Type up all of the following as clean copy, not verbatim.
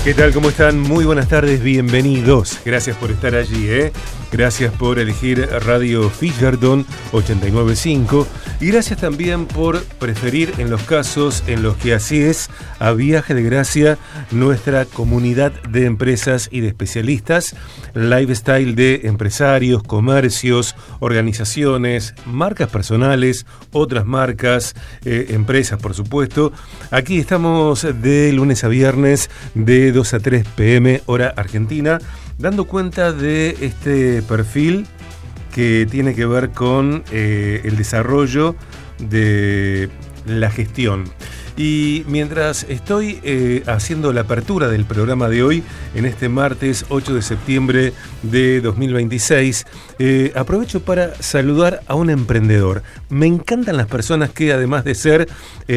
¿Qué tal? ¿Cómo están? Muy buenas tardes, bienvenidos. Gracias por estar allí, Gracias por elegir Radio Fischerton 89.5 y gracias también por preferir en los casos en los que así es a Viaje de Gracia, nuestra comunidad de empresas y de especialistas, lifestyle de empresarios, comercios, organizaciones, marcas personales, otras marcas, empresas por supuesto. Aquí estamos de lunes a viernes de 2 a 3 p.m. hora argentina, dando cuenta de este perfil que tiene que ver con el desarrollo de la gestión. Y mientras estoy haciendo la apertura del programa de hoy, en este martes 8 de septiembre de 2026, aprovecho para saludar a un emprendedor. Me encantan las personas que, además de ser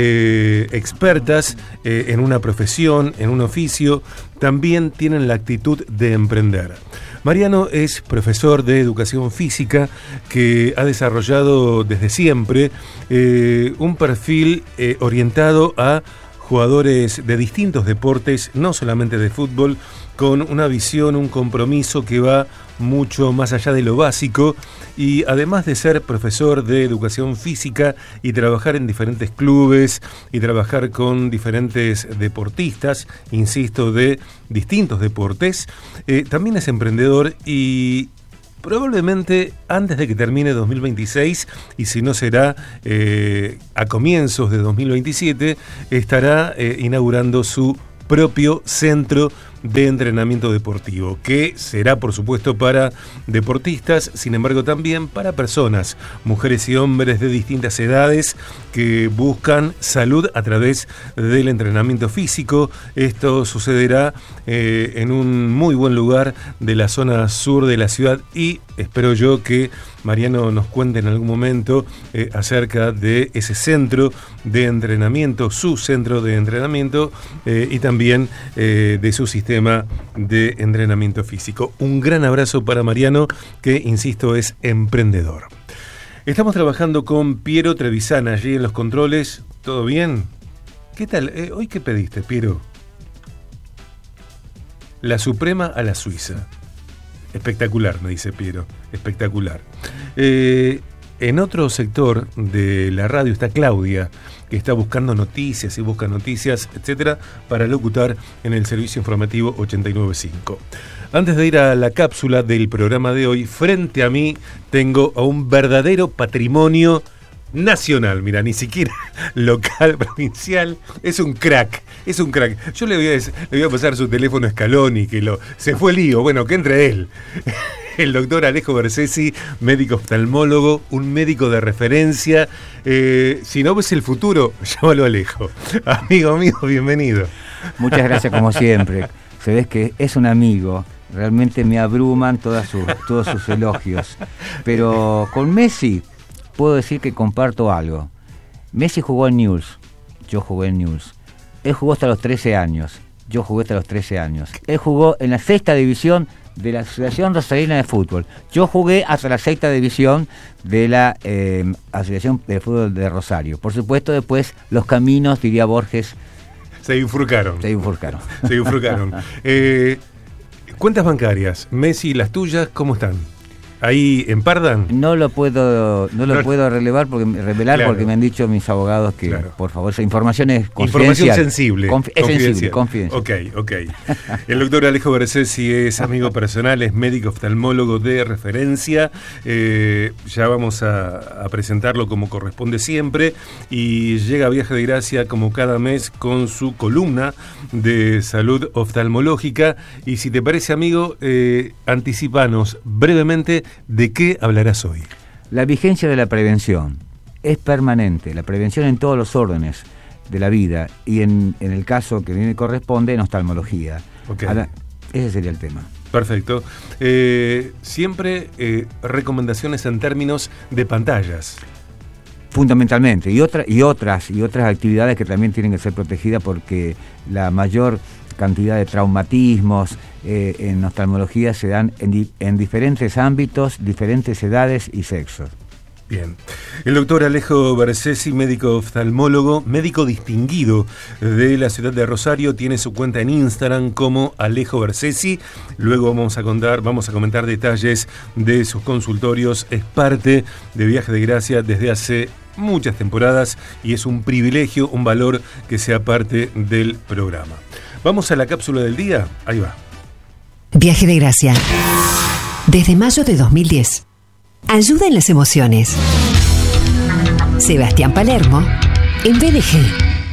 expertas en una profesión, en un oficio, también tienen la actitud de emprender. Mariano es profesor de educación física que ha desarrollado desde siempre un perfil orientado a jugadores de distintos deportes, no solamente de fútbol, con una visión, un compromiso que va mucho más allá de lo básico, y además de ser profesor de educación física y trabajar en diferentes clubes y trabajar con diferentes deportistas, insisto, de distintos deportes, también es emprendedor y probablemente antes de que termine 2026, y si no será a comienzos de 2027, estará inaugurando su propio centro de entrenamiento deportivo, que será por supuesto para deportistas, sin embargo también para personas, mujeres y hombres de distintas edades que buscan salud a través del entrenamiento físico. Esto sucederá en un muy buen lugar de la zona sur de la ciudad y espero yo que Mariano nos cuente en algún momento acerca de ese centro de entrenamiento, su centro de entrenamiento y también de su sistema de entrenamiento físico. Un gran abrazo para Mariano, que, insisto, es emprendedor. Estamos trabajando con Piero Trevisana allí en los controles. ¿Todo bien? ¿Qué tal? ¿Hoy qué pediste, Piero? La Suprema a la Suiza. Espectacular, me dice Piero. Espectacular. En otro sector de la radio está Claudia, que está buscando noticias y busca noticias, etcétera, para locutar en el servicio informativo 89.5. Antes de ir a la cápsula del programa de hoy, frente a mí tengo a un verdadero patrimonio nacional, mira, ni siquiera local, provincial, es un crack. Yo le voy a pasar su teléfono a Scaloni, que se fue el lío, bueno, que entre él. El doctor Alejo Bersesi, médico oftalmólogo, un médico de referencia. Si no ves el futuro, llámalo Alejo. Amigo mío, bienvenido. Muchas gracias como siempre. Se ve que es un amigo. Realmente me abruman todos sus elogios. Pero con Messi puedo decir que comparto algo. Messi jugó en Newell's, yo jugué en Newell's. Él jugó hasta los 13 años, yo jugué hasta los 13 años. Él jugó en la 6ª división de la Asociación Rosarina de Fútbol. Yo jugué hasta la 6ª división de la Asociación de Fútbol de Rosario. Por supuesto, después los caminos, diría Borges, se bifurcaron. Cuentas bancarias, Messi, las tuyas, ¿cómo están? ¿Ahí empardan? No lo puedo revelar claro, porque me han dicho mis abogados que, claro, por favor, esa información es confidencial. Información sensible. Sensible, confidencial. Ok. El doctor Alejo Bersesi es amigo personal, es médico oftalmólogo de referencia. Ya vamos a presentarlo como corresponde siempre. Y llega a Viaje de Gracia como cada mes con su columna de salud oftalmológica. Y si te parece, amigo, anticipanos brevemente ¿de qué hablarás hoy? La vigencia de la prevención es permanente, la prevención en todos los órdenes de la vida y en el caso que me corresponde en oftalmología. Okay. Ese sería el tema. Perfecto. Siempre recomendaciones en términos de pantallas. Fundamentalmente, y otras actividades que también tienen que ser protegidas porque la mayor cantidad de traumatismos en oftalmología se dan en diferentes ámbitos, diferentes edades y sexos. Bien. El doctor Alejo Bersesi, médico oftalmólogo, médico distinguido de la ciudad de Rosario, tiene su cuenta en Instagram como Alejo Bersesi. Luego vamos a comentar detalles de sus consultorios. Es parte de Viaje de Gracia desde hace muchas temporadas y es un privilegio, un valor que sea parte del programa. Vamos a la cápsula del día. Ahí va. Viaje de Gracia. Desde mayo de 2010. Ayuda en las emociones. Sebastián Palermo, en BDG.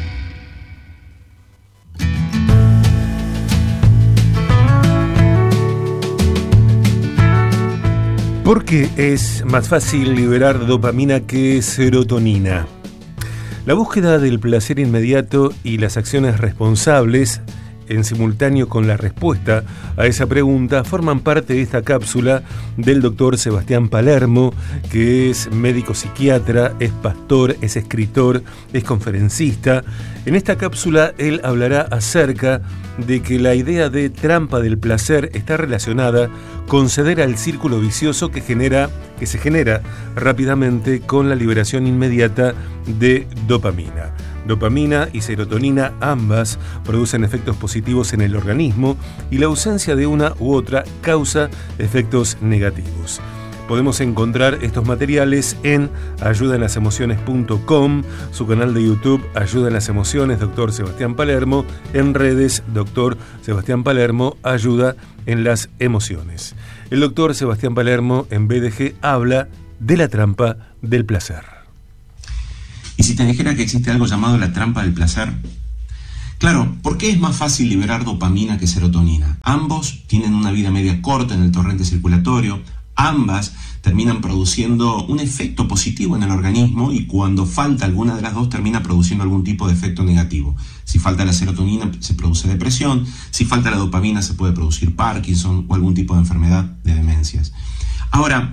¿Por qué es más fácil liberar dopamina que serotonina? La búsqueda del placer inmediato y las acciones responsables en simultáneo con la respuesta a esa pregunta forman parte de esta cápsula del doctor Sebastián Palermo, que es médico psiquiatra, es pastor, es escritor, es conferencista. En esta cápsula él hablará acerca de que la idea de trampa del placer está relacionada con ceder al círculo vicioso que se genera rápidamente con la liberación inmediata de dopamina. Dopamina y serotonina ambas producen efectos positivos en el organismo y la ausencia de una u otra causa efectos negativos. Podemos encontrar estos materiales en ayudaenlasemociones.com, su canal de YouTube Ayuda en las Emociones, Dr. Sebastián Palermo, en redes Dr. Sebastián Palermo, Ayuda en las Emociones. El Dr. Sebastián Palermo en BDG habla de la trampa del placer. ¿Y si te dijera que existe algo llamado la trampa del placer? Claro, ¿por qué es más fácil liberar dopamina que serotonina? Ambos tienen una vida media corta en el torrente circulatorio, ambas terminan produciendo un efecto positivo en el organismo y cuando falta alguna de las dos termina produciendo algún tipo de efecto negativo. Si falta la serotonina se produce depresión, si falta la dopamina se puede producir Parkinson o algún tipo de enfermedad de demencias. Ahora,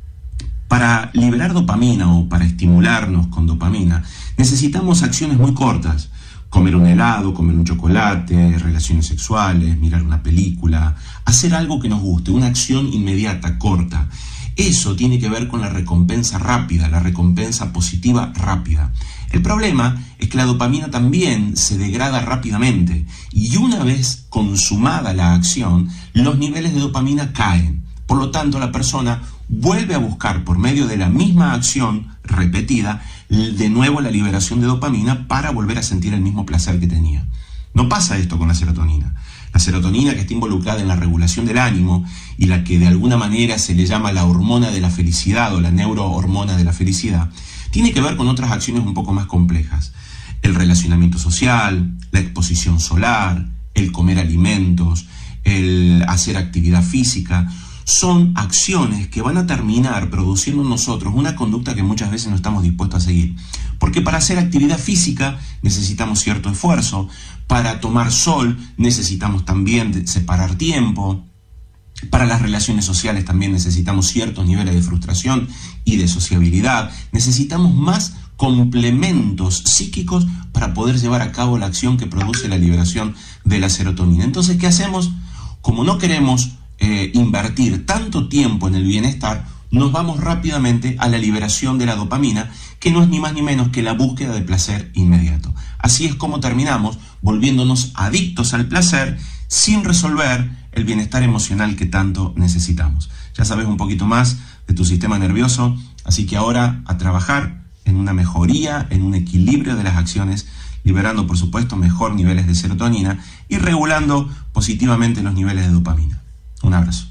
para liberar dopamina o para estimularnos con dopamina, necesitamos acciones muy cortas. Comer un helado, comer un chocolate, relaciones sexuales, mirar una película, hacer algo que nos guste, una acción inmediata, corta. Eso tiene que ver con la recompensa rápida, la recompensa positiva rápida. El problema es que la dopamina también se degrada rápidamente y una vez consumada la acción, los niveles de dopamina caen. Por lo tanto, la persona vuelve a buscar por medio de la misma acción repetida de nuevo la liberación de dopamina para volver a sentir el mismo placer que tenía. No pasa esto con la serotonina. La serotonina, que está involucrada en la regulación del ánimo y la que de alguna manera se le llama la hormona de la felicidad o la neurohormona de la felicidad, tiene que ver con otras acciones un poco más complejas. El relacionamiento social, la exposición solar, el comer alimentos, el hacer actividad física, son acciones que van a terminar produciendo en nosotros una conducta que muchas veces no estamos dispuestos a seguir. Porque para hacer actividad física necesitamos cierto esfuerzo, para tomar sol necesitamos también separar tiempo, para las relaciones sociales también necesitamos ciertos niveles de frustración y de sociabilidad, necesitamos más complementos psíquicos para poder llevar a cabo la acción que produce la liberación de la serotonina. Entonces, ¿qué hacemos? Como no queremos invertir tanto tiempo en el bienestar, nos vamos rápidamente a la liberación de la dopamina, que no es ni más ni menos que la búsqueda de placer inmediato. Así es como terminamos volviéndonos adictos al placer sin resolver el bienestar emocional que tanto necesitamos. Ya sabes un poquito más de tu sistema nervioso, así que ahora a trabajar en una mejoría, en un equilibrio de las acciones, liberando por supuesto mejor niveles de serotonina y regulando positivamente los niveles de dopamina. Un abrazo.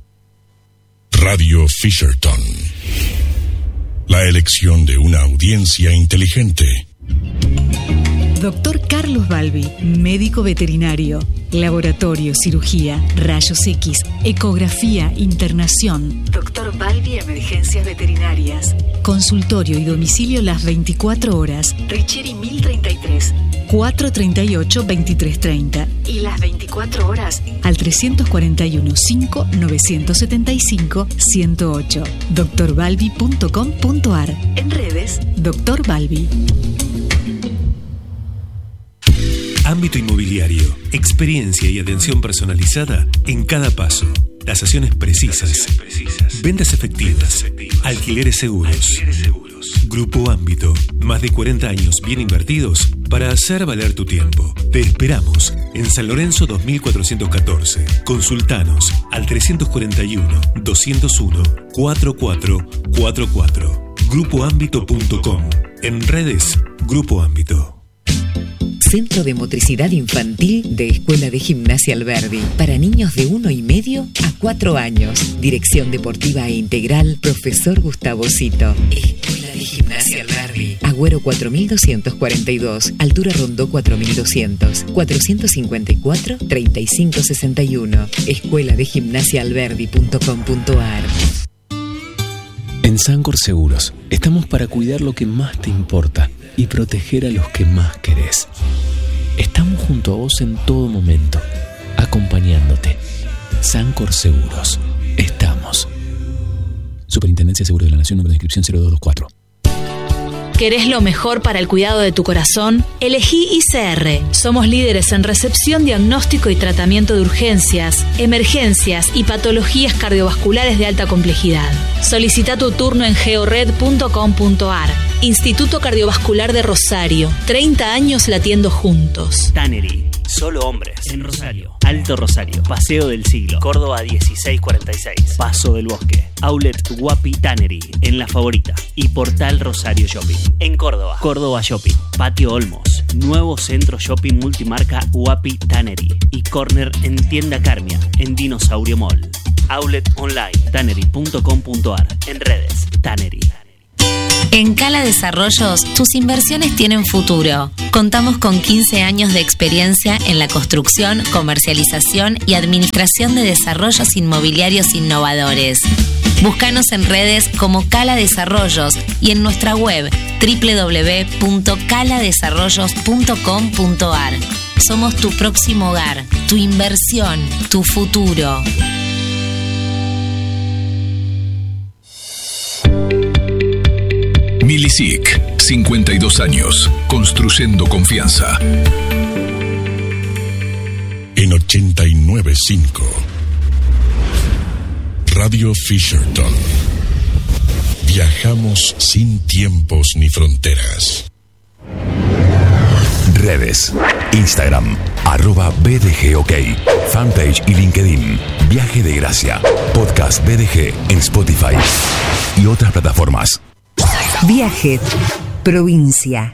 Radio Fisherton. La elección de una audiencia inteligente. Doctor Carlos Balbi, médico veterinario, laboratorio, cirugía, rayos X, ecografía, internación. Doctor Balbi, emergencias veterinarias. Consultorio y domicilio las 24 horas. Richieri 1033, 438-2330. Y las 24 horas al 341-5-975-108. drbalbi.com.ar. En redes, Doctor Balbi. Ámbito inmobiliario, experiencia y atención personalizada en cada paso. tasaciones precisas, ventas efectivas, alquileres seguros. Grupo Ámbito, más de 40 años bien invertidos para hacer valer tu tiempo. Te esperamos en San Lorenzo 2414. Consultanos al 341-201-4444. Grupoámbito.com. En redes, Grupo Ámbito. Centro de Motricidad Infantil de Escuela de Gimnasia Alberdi. Para niños de 1,5 a 4 años. Dirección Deportiva e Integral, Profesor Gustavo Cito. Escuela de Gimnasia Alberdi. Agüero 4242. Altura Rondó 4200. 454-3561. escueladegimnasiaalberdi.com.ar. En Sancor Seguros estamos para cuidar lo que más te importa y proteger a los que más querés. Estamos junto a vos en todo momento, acompañándote. Sancor Seguros. Estamos. Superintendencia de Seguros de la Nación, número de inscripción 0224. ¿Querés lo mejor para el cuidado de tu corazón? Elegí ICR. Somos líderes en recepción, diagnóstico y tratamiento de urgencias, emergencias y patologías cardiovasculares de alta complejidad. Solicita tu turno en geored.com.ar. Instituto Cardiovascular de Rosario. 30 años latiendo juntos. Tannery. Solo hombres. En Rosario. Alto Rosario. Paseo del Siglo. Córdoba 1646. Paso del Bosque. Outlet Guapi Tannery. En La Favorita. Y Portal Rosario Shopping. En Córdoba. Córdoba Shopping. Patio Olmos. Nuevo centro shopping multimarca Guapi Tannery. Y corner en Tienda Carmia. En Dinosaurio Mall. Outlet online. Tannery.com.ar. En redes. Tannery. En Cala Desarrollos, tus inversiones tienen futuro. Contamos con 15 años de experiencia en la construcción, comercialización y administración de desarrollos inmobiliarios innovadores. Búscanos en redes como Cala Desarrollos y en nuestra web www.caladesarrollos.com.ar. Somos tu próximo hogar, tu inversión, tu futuro. Milisic, 52 años, construyendo confianza. En 89.5 Radio Fisherton. Viajamos sin tiempos ni fronteras. Redes: Instagram, @BDGOK, fanpage y LinkedIn, Viaje de Gracia, podcast BDG en Spotify y otras plataformas. Viaje, provincia.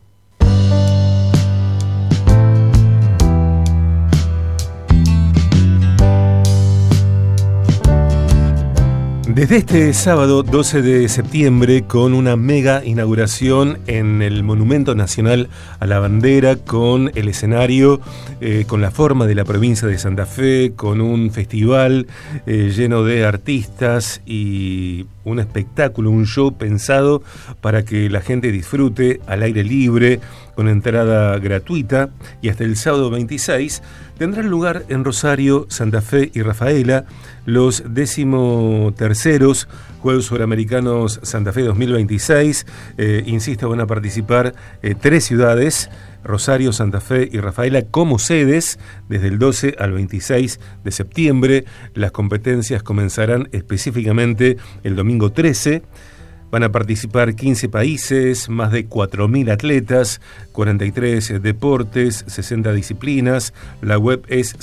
Desde este sábado 12 de septiembre, con una mega inauguración en el Monumento Nacional a la Bandera, con el escenario, con la forma de la provincia de Santa Fe, con un festival lleno de artistas y un espectáculo, un show pensado para que la gente disfrute al aire libre, con entrada gratuita, y hasta el sábado 26 tendrán lugar en Rosario, Santa Fe y Rafaela los 13º Juegos Suramericanos Santa Fe 2026. Insisto, van a participar 3 ciudades, Rosario, Santa Fe y Rafaela, como sedes desde el 12 al 26 de septiembre. Las competencias comenzarán específicamente el domingo 13. Van a participar 15 países, más de 4.000 atletas, 43 deportes, 60 disciplinas. La web es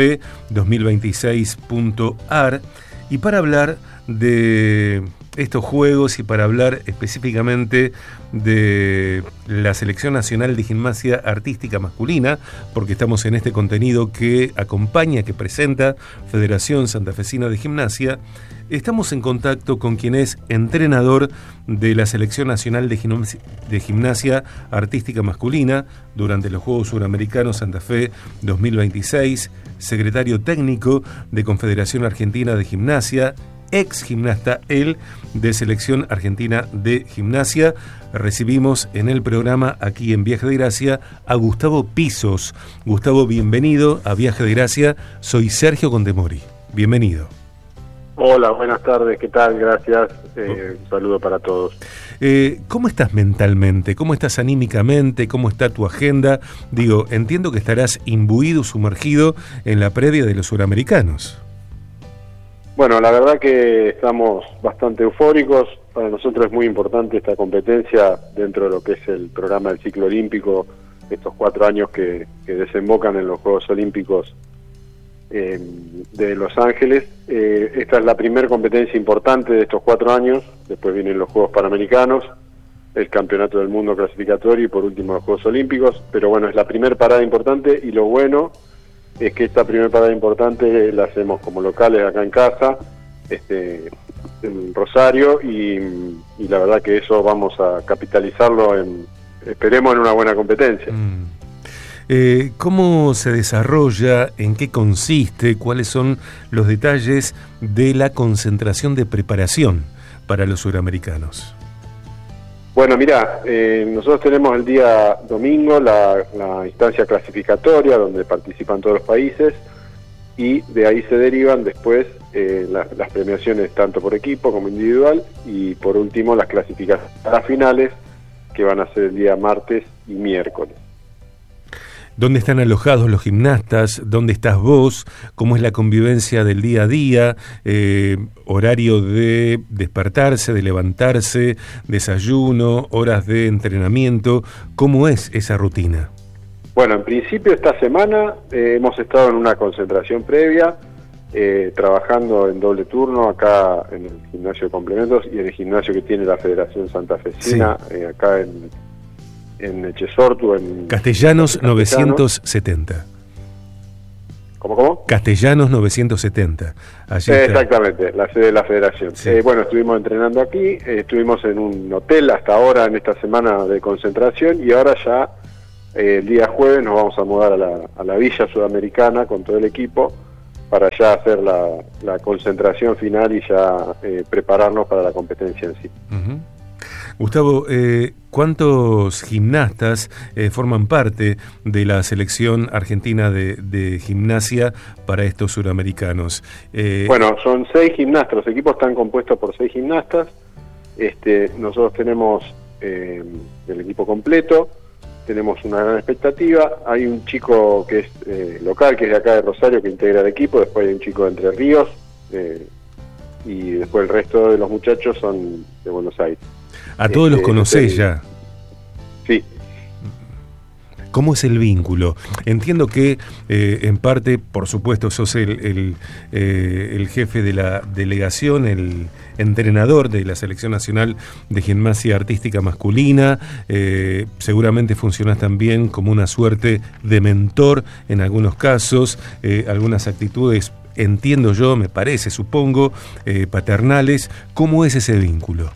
santafe2026.ar. Y para hablar de estos juegos y para hablar específicamente de la Selección Nacional de Gimnasia Artística Masculina, porque estamos en este contenido que acompaña, que presenta Federación Santafesina de Gimnasia, estamos en contacto con quien es entrenador de la Selección Nacional de Gimnasia Artística Masculina durante los Juegos Suramericanos Santa Fe 2026, secretario técnico de Confederación Argentina de Gimnasia, ex gimnasta él de Selección Argentina de Gimnasia. Recibimos en el programa, aquí en Viaje de Gracia, a Gustavo Pisos. Gustavo, bienvenido a Viaje de Gracia. Soy Sergio Condemori. Bienvenido. Hola, buenas tardes, ¿qué tal? Gracias, un saludo para todos. ¿Cómo estás mentalmente? ¿Cómo estás anímicamente? ¿Cómo está tu agenda? Digo, entiendo que estarás imbuido, sumergido en la previa de los suramericanos. Bueno, la verdad que estamos bastante eufóricos. Para nosotros es muy importante esta competencia dentro de lo que es el programa del ciclo olímpico, estos 4 años que desembocan en los Juegos Olímpicos de Los Ángeles. Esta es la primera competencia importante de estos 4 años. Después vienen los Juegos Panamericanos, el Campeonato del Mundo clasificatorio y por último los Juegos Olímpicos. Pero bueno, es la primera parada importante, y lo bueno es que esta primera parada importante la hacemos como locales acá en casa, en Rosario, y la verdad que eso vamos a capitalizarlo esperemos en una buena competencia. ¿Cómo se desarrolla? ¿En qué consiste? ¿Cuáles son los detalles de la concentración de preparación para los suramericanos? Bueno, mira, nosotros tenemos el día domingo la instancia clasificatoria donde participan todos los países, y de ahí se derivan después las premiaciones tanto por equipo como individual, y por último las clasificaciones a las finales, que van a ser el día martes y miércoles. ¿Dónde están alojados los gimnastas? ¿Dónde estás vos? ¿Cómo es la convivencia del día a día? Horario de despertarse, de levantarse, desayuno, horas de entrenamiento. ¿Cómo es esa rutina? Bueno, en principio esta semana hemos estado en una concentración previa, trabajando en doble turno acá en el gimnasio de complementos y en el gimnasio que tiene la Federación Santafesina, sí. Acá en Echesortu, en Castellanos 970. ¿Cómo? Castellanos 970. Allí exactamente, la sede de la Federación. Sí. Bueno, estuvimos entrenando aquí, estuvimos en un hotel hasta ahora en esta semana de concentración, y ahora ya el día jueves nos vamos a mudar a la Villa Sudamericana con todo el equipo para ya hacer la concentración final y ya prepararnos para la competencia en sí. Uh-huh. Gustavo, ¿cuántos gimnastas forman parte de la selección argentina de gimnasia para estos suramericanos? Bueno, son 6 gimnastas, los equipos están compuestos por 6 gimnastas. Nosotros tenemos el equipo completo, tenemos una gran expectativa. Hay un chico que es local, que es de acá de Rosario, que integra el equipo. Después hay un chico de Entre Ríos, y después el resto de los muchachos son de Buenos Aires. ¿A todos los conocés ya? Sí. ¿Cómo es el vínculo? Entiendo que en parte, por supuesto, sos el jefe de la delegación, el entrenador de la Selección Nacional de Gimnasia Artística Masculina. Seguramente funcionás también como una suerte de mentor en algunos casos, algunas actitudes, entiendo yo, me parece, supongo, paternales. ¿Cómo es ese vínculo?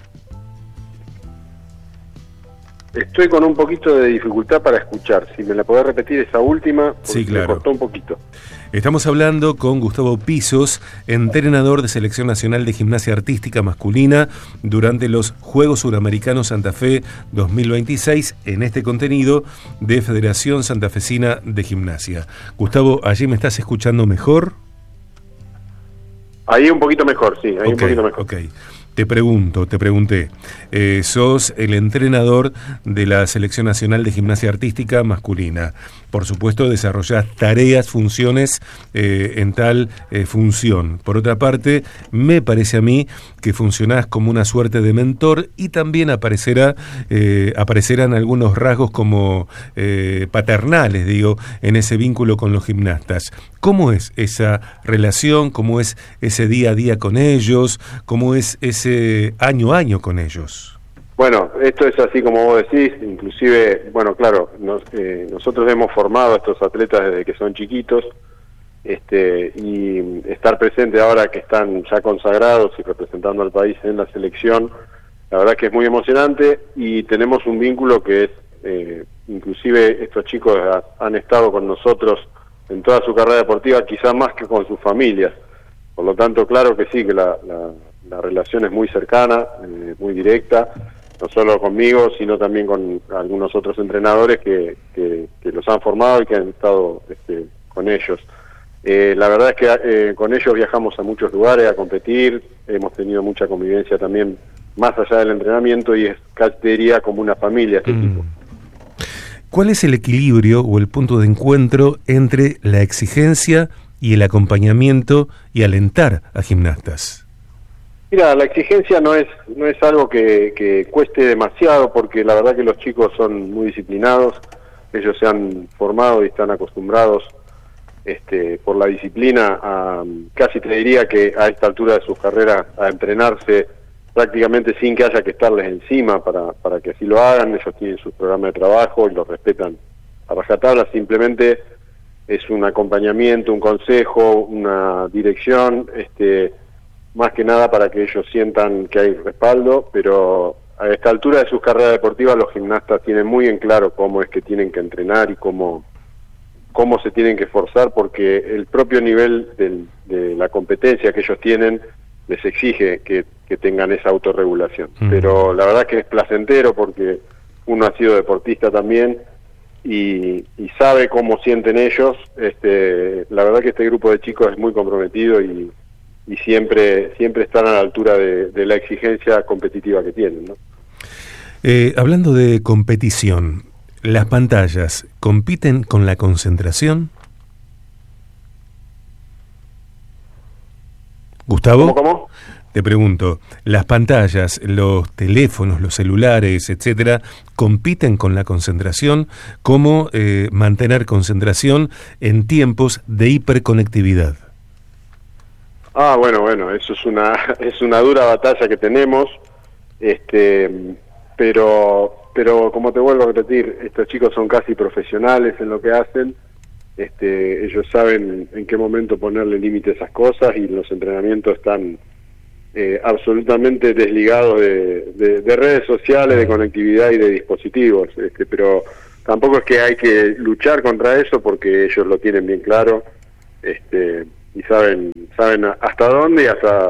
Estoy con un poquito de dificultad para escuchar. Si me la podés repetir esa última, porque sí, claro. Me cortó un poquito. Estamos hablando con Gustavo Pisos, entrenador de Selección Nacional de Gimnasia Artística Masculina durante los Juegos Suramericanos Santa Fe 2026, en este contenido de Federación Santafesina de Gimnasia. Gustavo, ¿allí me estás escuchando mejor? Ahí un poquito mejor, sí, un poquito mejor. Ok. Te pregunté, sos el entrenador de la Selección Nacional de Gimnasia Artística Masculina. Por supuesto, desarrollás tareas, funciones en tal función. Por otra parte, me parece a mí que funcionás como una suerte de mentor, y también aparecerán algunos rasgos como paternales, digo, en ese vínculo con los gimnastas. ¿Cómo es esa relación? ¿Cómo es ese día a día con ellos? ¿Cómo es ese año a año con ellos? Bueno, esto es así como vos decís, inclusive, bueno, claro, nosotros hemos formado a estos atletas desde que son chiquitos, y estar presente ahora que están ya consagrados y representando al país en la selección, la verdad que es muy emocionante, y tenemos un vínculo que es, inclusive estos chicos han estado con nosotros en toda su carrera deportiva, quizás más que con sus familias. Por lo tanto, claro que sí, que la relación es muy cercana, muy directa, no solo conmigo, sino también con algunos otros entrenadores que los han formado y que han estado con ellos. La verdad es que con ellos viajamos a muchos lugares a competir, hemos tenido mucha convivencia también más allá del entrenamiento, y es casi diría como una familia este equipo. ¿Cuál es el equilibrio o el punto de encuentro entre la exigencia y el acompañamiento y alentar a gimnastas? Mira, la exigencia no es algo que cueste demasiado, porque la verdad que los chicos son muy disciplinados, ellos se han formado y están acostumbrados por la disciplina casi te diría que a esta altura de sus carreras, a entrenarse prácticamente sin que haya que estarles encima para que así lo hagan. Ellos tienen sus programas de trabajo y los respetan a rajatabla. Simplemente es un acompañamiento, un consejo, una dirección, más que nada para que ellos sientan que hay respaldo, pero a esta altura de sus carreras deportivas los gimnastas tienen muy en claro cómo es que tienen que entrenar y cómo se tienen que esforzar, porque el propio nivel de la competencia que ellos tienen les exige que tengan esa autorregulación. Pero la verdad que es placentero, porque uno ha sido deportista también y sabe cómo sienten ellos. La verdad que este grupo de chicos es muy comprometido y siempre están a la altura de la exigencia competitiva que tienen, ¿no? Hablando de competición, ¿las pantallas compiten con la concentración? Gustavo, ¿Cómo? Te pregunto, ¿las pantallas, los teléfonos, los celulares, etcétera, compiten con la concentración? ¿Cómo mantener concentración en tiempos de hiperconectividad? Bueno, eso es una dura batalla que tenemos, pero como te vuelvo a repetir, estos chicos son casi profesionales en lo que hacen. Ellos saben en qué momento ponerle límite a esas cosas, y los entrenamientos están absolutamente desligados de redes sociales, de conectividad y de dispositivos, pero tampoco es que hay que luchar contra eso, porque ellos lo tienen bien claro, y saben hasta dónde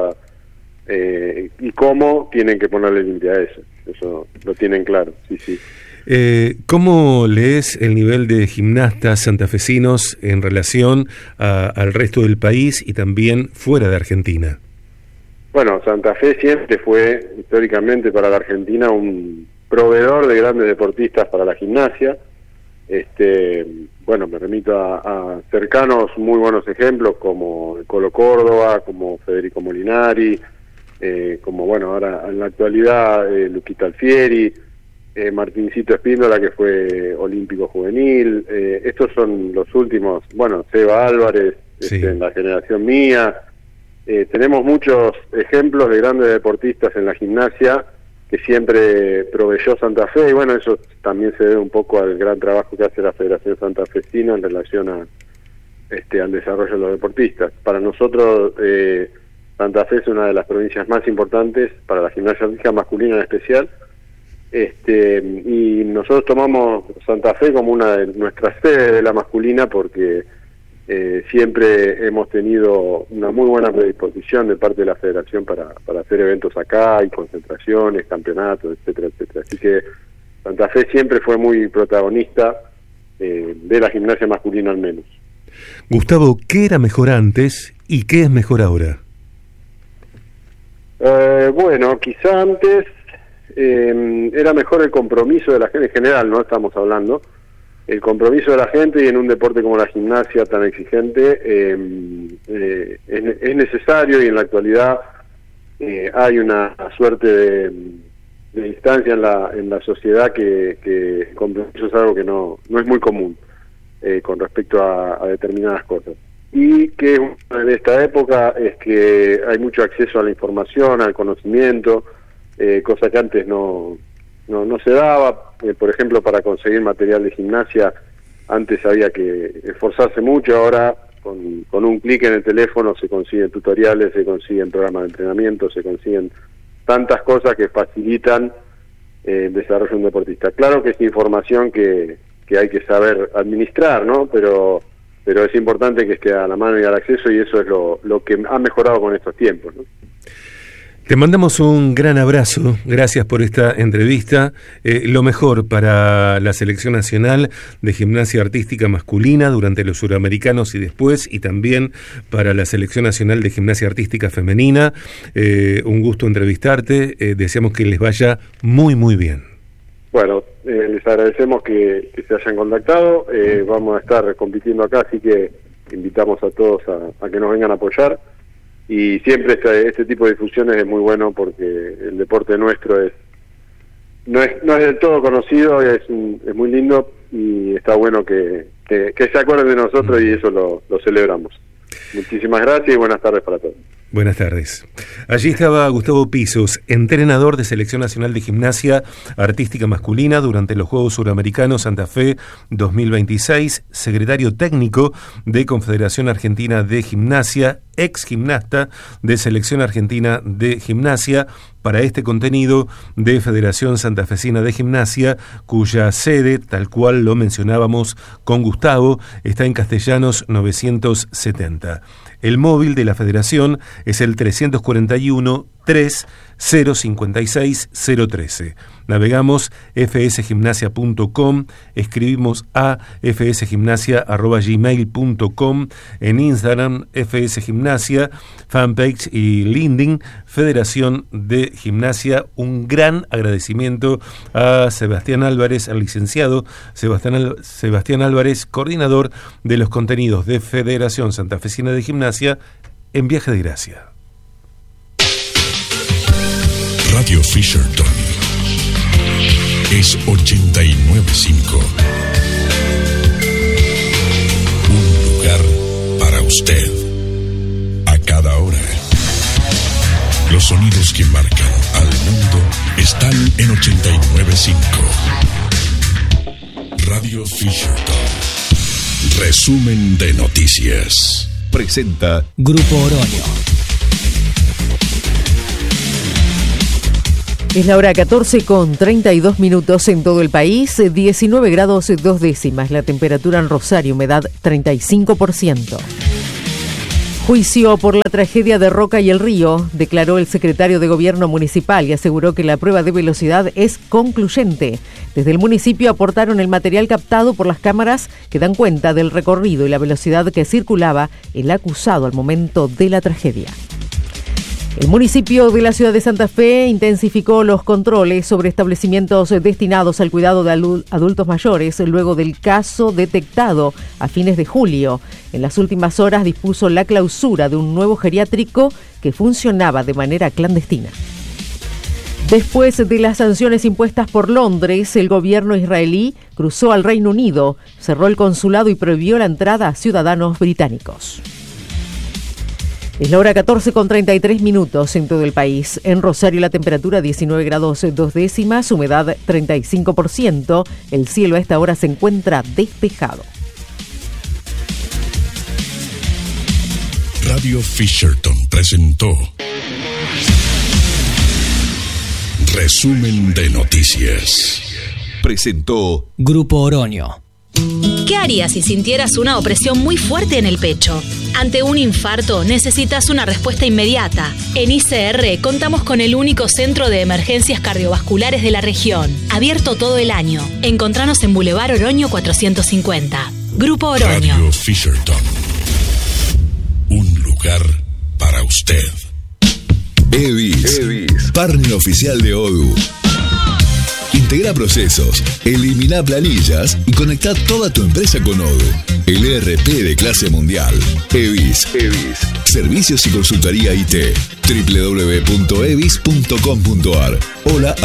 y cómo tienen que ponerle límite a eso lo tienen claro, sí. ¿Cómo lees el nivel de gimnastas santafesinos en relación al resto del país y también fuera de Argentina? Bueno, Santa Fe siempre fue, históricamente, para la Argentina un proveedor de grandes deportistas para la gimnasia. Me remito a cercanos muy buenos ejemplos como Colo Córdoba, como Federico Molinari, como ahora en la actualidad Luquita Alfieri, Martincito Espíndola, que fue olímpico juvenil. Estos son los últimos, Seba Álvarez, sí, en la generación mía. Tenemos muchos ejemplos de grandes deportistas en la gimnasia que siempre proveyó Santa Fe, y eso también se debe un poco al gran trabajo que hace la Federación Santafesina en relación al desarrollo de los deportistas. Para nosotros Santa Fe es una de las provincias más importantes para la gimnasia artística masculina en especial, y nosotros tomamos Santa Fe como una de nuestras sedes de la masculina, porque siempre hemos tenido una muy buena predisposición de parte de la Federación para hacer eventos acá, y concentraciones, campeonatos, etcétera. Así que Santa Fe siempre fue muy protagonista de la gimnasia masculina, al menos. Gustavo, ¿qué era mejor antes y qué es mejor ahora? Quizá antes era mejor el compromiso de la gente en general, ¿no? Estamos hablando el compromiso de la gente, y en un deporte como la gimnasia tan exigente es necesario, y en la actualidad hay una suerte de instancia en la sociedad que el compromiso es algo que no es muy común con respecto a determinadas cosas. Y que en esta época es que hay mucho acceso a la información, al conocimiento, cosa que antes no se daba. Por ejemplo, para conseguir material de gimnasia antes había que esforzarse mucho. Ahora con un clic en el teléfono se consiguen tutoriales, se consiguen programas de entrenamiento, se consiguen tantas cosas que facilitan el desarrollo de un deportista. Claro que es información que hay que saber administrar, ¿no? Pero es importante que esté a la mano y al acceso, y eso es lo que ha mejorado con estos tiempos, ¿no? Te mandamos un gran abrazo, gracias por esta entrevista. Lo mejor para la Selección Nacional de Gimnasia Artística Masculina durante los Suramericanos y después, y también para la Selección Nacional de Gimnasia Artística Femenina. Un gusto entrevistarte, deseamos que les vaya muy, muy bien. Bueno, les agradecemos que se hayan contactado, vamos a estar compitiendo acá, así que invitamos a todos a que nos vengan a apoyar, y siempre este tipo de difusiones es muy bueno porque el deporte nuestro no es del todo conocido, es muy lindo, y está bueno que se acuerden de nosotros, y eso lo celebramos. Muchísimas gracias y buenas tardes para todos. Buenas tardes. Allí estaba Gustavo Pizos, entrenador de Selección Nacional de Gimnasia Artística Masculina durante los Juegos Suramericanos Santa Fe 2026, secretario técnico de Confederación Argentina de Gimnasia, ex gimnasta de Selección Argentina de Gimnasia, para este contenido de Federación Santafesina de Gimnasia, cuya sede, tal cual lo mencionábamos con Gustavo, está en Castellanos 970. El móvil de la Federación es el 341-3-056-013. Navegamos fsgimnasia.com, escribimos a fsgimnasia@gmail.com, en Instagram fsgimnasia, fanpage y LinkedIn Federación de Gimnasia. Un gran agradecimiento a Sebastián Álvarez, al licenciado Sebastián Álvarez, coordinador de los contenidos de Federación Santafesina de Gimnasia en Viaje de Gracia. Radio Fisherton es 89.5. Un lugar para usted. A cada hora. Los sonidos que marcan al mundo están en 89.5. Radio Fisherton. Resumen de noticias. Presenta Grupo Oroño. Es la hora 14:32 en todo el país, 19 grados 2 décimas, la temperatura en Rosario, humedad 35%. Juicio por la tragedia de Roca y El Río, declaró el secretario de Gobierno Municipal y aseguró que la prueba de velocidad es concluyente. Desde el municipio aportaron el material captado por las cámaras que dan cuenta del recorrido y la velocidad que circulaba el acusado al momento de la tragedia. El municipio de la ciudad de Santa Fe intensificó los controles sobre establecimientos destinados al cuidado de adultos mayores luego del caso detectado a fines de julio. En las últimas horas dispuso la clausura de un nuevo geriátrico que funcionaba de manera clandestina. Después de las sanciones impuestas por Londres, el gobierno israelí cruzó al Reino Unido, cerró el consulado y prohibió la entrada a ciudadanos británicos. Es la hora 14:33 en todo el país. En Rosario la temperatura 19 grados 2 décimas, humedad 35%. El cielo a esta hora se encuentra despejado. Radio Fisherton presentó Resumen de noticias. Presentó Grupo Oroño. ¿Qué harías si sintieras una opresión muy fuerte en el pecho? Ante un infarto necesitas una respuesta inmediata. En ICR contamos con el único centro de emergencias cardiovasculares de la región, abierto todo el año. Encontranos en Boulevard Oroño 450. Grupo Oroño. Radio Fisherton. Un lugar para usted. EVIS, partner oficial de ODU. Integra procesos, elimina planillas y conecta toda tu empresa con ODU. El ERP de clase mundial. EVIS. Servicios y consultoría IT. www.evis.com.ar. Hola.